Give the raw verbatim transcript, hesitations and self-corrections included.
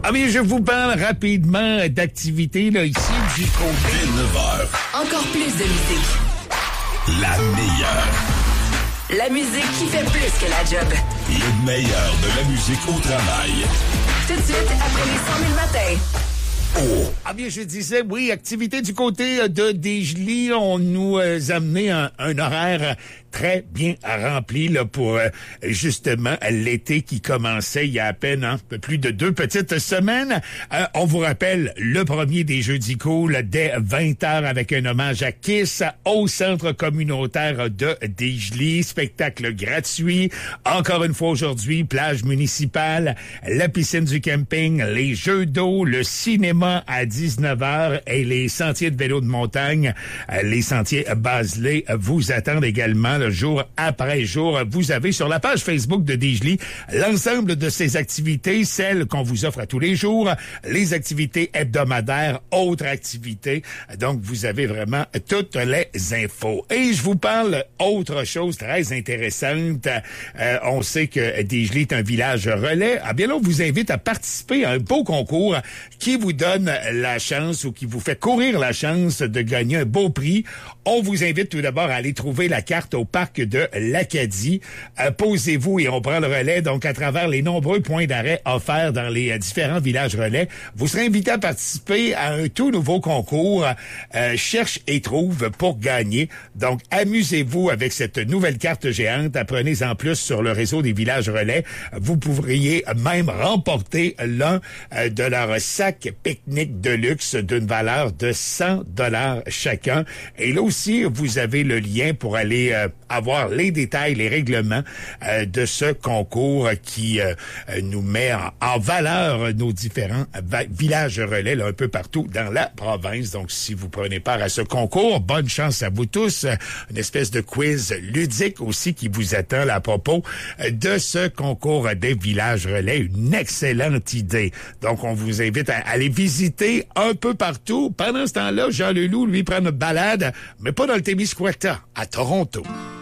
Ah bien, je vous parle rapidement d'activités là ici du côté. Dès neuf heures. Encore plus de musique. La meilleure. La musique qui fait plus que la job. Le meilleur de la musique au travail. Tout de suite, après les cent mille matins. Oh. Ah bien, je disais, oui, activité du côté de Desjolies. On nous euh, a amené un, un horaire très bien rempli là, pour euh, justement l'été qui commençait il y a à peine hein, un peu plus de deux petites semaines. Euh, on vous rappelle le premier des Jeudis Cool dès vingt heures avec un hommage à Kiss au centre communautaire de Desjolies. Spectacle gratuit. Encore une fois aujourd'hui, plage municipale, la piscine du camping, les jeux d'eau, le cinéma à dix-neuf heures et les sentiers de vélo de montagne, euh, les sentiers baselés vous attendent également le jour après jour. Vous avez sur la page Facebook de Desjolies l'ensemble de ces activités, celles qu'on vous offre à tous les jours, les activités hebdomadaires, autres activités. Donc, vous avez vraiment toutes les infos. Et je vous parle autre chose très intéressante. Euh, on sait que Desjolies est un village relais. Ah bien là, on vous invite à participer à un beau concours qui vous donne la chance ou qui vous fait courir la chance de gagner un beau prix. On vous invite tout d'abord à aller trouver la carte au parc de l'Acadie. Euh, posez-vous et on prend le relais. Donc, à travers les nombreux points d'arrêt offerts dans les euh, différents villages relais, vous serez invité à participer à un tout nouveau concours euh, Cherche et trouve pour gagner. Donc, amusez-vous avec cette nouvelle carte géante. Apprenez-en plus sur le réseau des villages relais. Vous pourriez même remporter l'un euh, de leurs sacs pique-nique de luxe d'une valeur de cent dollars chacun. Et là aussi, vous avez le lien pour aller euh, avoir les détails, les règlements euh, de ce concours qui euh, nous met en, en valeur nos différents va- villages relais là, un peu partout dans la province. Donc, si vous prenez part à ce concours, bonne chance à vous tous. Une espèce de quiz ludique aussi qui vous attend là, à propos de ce concours des villages relais. Une excellente idée. Donc, on vous invite à aller visiter un peu partout. Pendant ce temps-là, Jean Leloup, lui, prend une balade, mais pas dans le Témiscouata, à Toronto.